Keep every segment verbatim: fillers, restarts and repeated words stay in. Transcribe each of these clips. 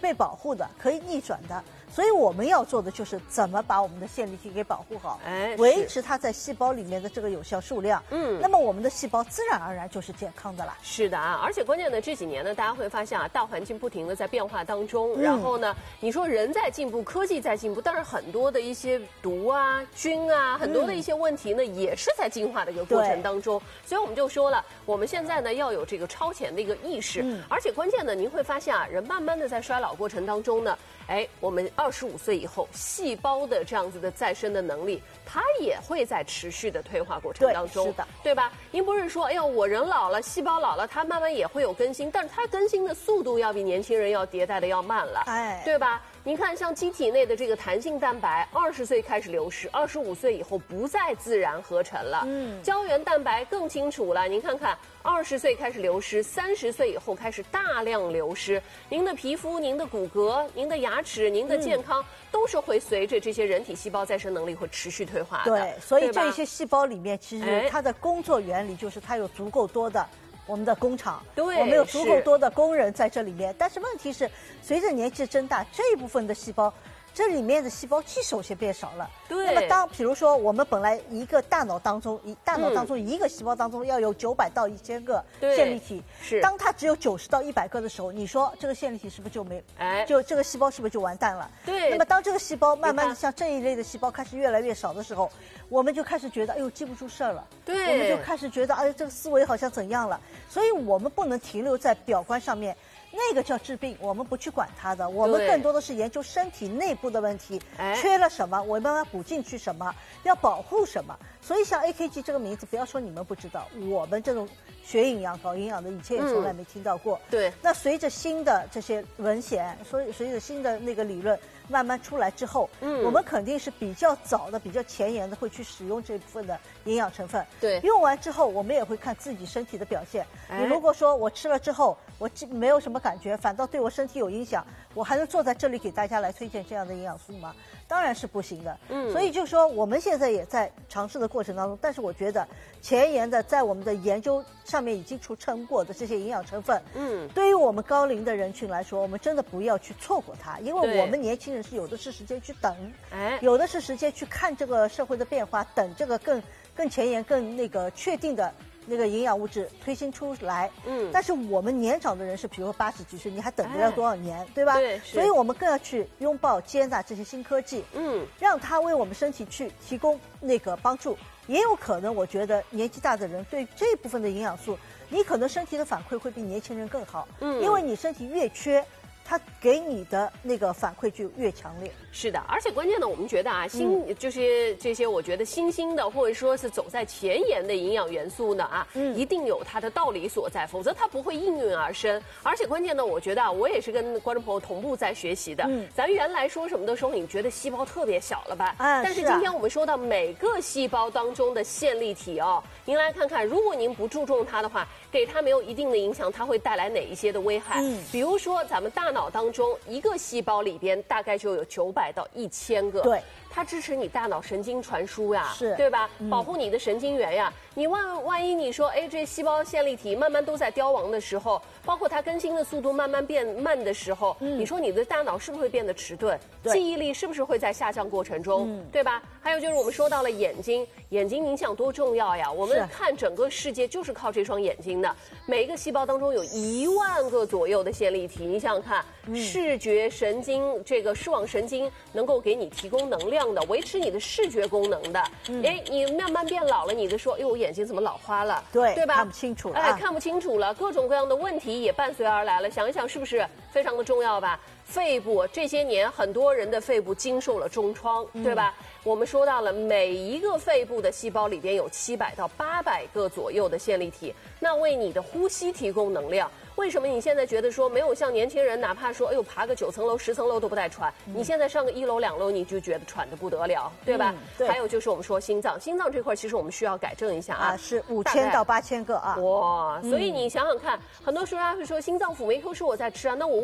被保护的，可以逆转的。所以我们要做的就是怎么把我们的线粒体给保护好， 哎， 维持它在细胞里面的这个有效数量。 嗯， 那么我们的细胞自然而然就是健康的啦。 是的啊，而且关键呢，这几年呢，大家会发现啊，大环境不停的在变化当中， 嗯、 然后呢，你说人在进步，科技在进步，但是很多的一些毒啊、菌啊，很多的一些问题呢，嗯、也是在进化的一个过程当中。所以我们就说了，我们现在呢要有这个超前的一个意识，嗯、而且关键呢，您会发现啊，人慢慢的在衰老过程当中呢，哎，我们二十五岁以后，细胞的这样子的再生的能力，它也会在持续的退化过程当中， 对，是的， 对吧？您不是说，哎呦，我人老了，细胞老了，它慢慢也会有更新，但是它更新的速度要比年轻人要迭代的要慢了， 哎， 对吧？您看，像机体内的这个弹性蛋白，二十岁开始流失，二十五岁以后不再自然合成了。嗯，胶原蛋白更清楚了，您看看，二十岁开始流失，三十岁以后开始大量流失。您的皮肤、您的骨骼、您的牙齿、您的健康，嗯、都是会随着这些人体细胞再生能力会持续退化的。 对，所以这些细胞里面，其实它的工作原理就是它有足够多的。我们的工厂， 对， 我们有足够多的工人在这里面，但是问题是，随着年纪增大，这一部分的细胞，这里面的细胞基首先变少了。 对。 那么当比如说我们本来一个大脑当中，一大脑当中一个细胞当中要有九百到一千个线粒体， 是。 当它只有九十到一百个的时候，你说这个线粒体是不是就没？ 哎， 就这个细胞是不是就完蛋了？ 对。 那么当这个细胞慢慢的像这一类的细胞开始越来越少的时候，我们就开始觉得，哎呦，记不住事儿了。 对。 我们就开始觉得，哎呦，这个思维好像怎样了？所以我们不能停留在表观上面。那个叫治病，我们不去管它的，我们更多的是研究身体内部的问题，缺了什么，我们要补进去什么，要保护什么。所以像 A K G 这个名字，不要说你们不知道，我们这种学营养、搞营养的，以前也从来没听到过。 嗯、对。 那随着新的这些文献，所以随着新的那个理论慢慢出来之后，嗯，我们肯定是比较早的、比较前沿的，会去使用这部分的营养成分。 对。 用完之后，我们也会看自己身体的表现。哎、你如果说我吃了之后，我没有什么感觉，反倒对我身体有影响，我还能坐在这里给大家来推荐这样的营养素吗？当然是不行的。嗯，所以就说我们现在也在尝试的过程当中，但是我觉得前沿的在我们的研究上面已经出成果的这些营养成分，嗯，对于我们高龄的人群来说，我们真的不要去错过它，因为我们年轻人是有的是时间去等，哎，有的是时间去看这个社会的变化，等这个更更前沿、更那个确定的。那个营养物质推新出来，嗯，但是我们年长的人是，比如说八十几岁，你还等不了多少年，哎、对吧？ 对， 所以我们更要去拥抱、接纳这些新科技，嗯，让它为我们身体去提供那个帮助。也有可能，我觉得年纪大的人对这部分的营养素，你可能身体的反馈会比年轻人更好，嗯，因为你身体越缺。它给你的那个反馈就越强烈。 是的，而且关键呢，我们觉得啊，新、嗯、就是这些，我觉得新兴的或者说是走在前沿的营养元素呢啊，嗯，一定有它的道理所在，否则它不会应运而生。而且关键呢，我觉得啊，我也是跟观众朋友同步在学习的。嗯，咱原来说什么的时候，你觉得细胞特别小了吧？啊，但是今天我们说到每个细胞当中的线粒体哦，您来看看，如果您不注重它的话，给它没有一定的影响，它会带来哪一些的危害？嗯，比如说咱们大脑当中一个细胞里边大概就有九百到一千个， 对， 它支持你大脑神经传输呀， 是对吧？嗯、保护你的神经元呀。你万万一你说，哎，这细胞线粒体慢慢都在凋亡的时候，包括它更新的速度慢慢变慢的时候，嗯、你说你的大脑是不是会变得迟钝？记忆力是不是会在下降过程中，嗯、对吧？还有就是我们说到了眼睛，眼睛影响多重要呀！我们看整个世界就是靠这双眼睛的，每一个细胞当中有一万个左右的线粒体，你想想看，嗯、视觉神经这个视网神经能够给你提供能量的，维持你的视觉功能的。嗯、哎，你慢慢变老了，你的说，哎呦，我眼睛怎么老花了？ 对， 对吧？ 看不清楚了， 哎，看不清楚了，各种各样的问题也伴随而来了。想一想，是不是非常的重要吧？肺部这些年很多人的肺部经受了重创，嗯、对吧？我们说到了每一个肺部的细胞里边有七百到八百个左右的线粒体，那为你的呼吸提供能量。为什么你现在觉得说没有像年轻人，哪怕说哎呦爬个九层楼、十层楼都不带喘，嗯、你现在上个一楼、两楼你就觉得喘得不得了，对吧？嗯、对。还有就是我们说心脏，心脏这块其实我们需要改正一下啊， 啊是五千到八千个啊。 哇，所以你想想看，嗯、很多时候他会说心脏辅酶 Q 是我在吃啊，那我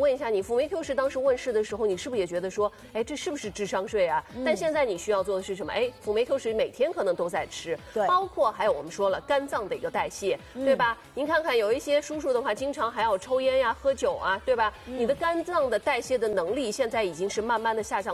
问一下你，辅酶 Q 十当时问世的时候，你是不是也觉得说，哎，这是不是智商税啊？嗯、但现在你需要做的是什么？哎，辅酶 Q 十每天可能都在吃， 对， 包括还有我们说了肝脏的一个代谢，嗯、对吧？您看看有一些叔叔的话，经常还要抽烟呀、喝酒啊，对吧？嗯、你的肝脏的代谢的能力现在已经是慢慢的下降。